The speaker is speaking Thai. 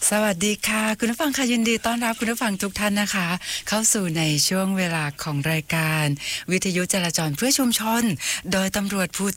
สวัสดีค่ะคุณผู้ฟังค่ะยินดีต้อนรับคุณผู้ฟังทุกท่านนะคะเข้าสู่ในช่วงเวลาของรายการวิทยุจราจรเพื่อชุมชนโดยตำรวจภู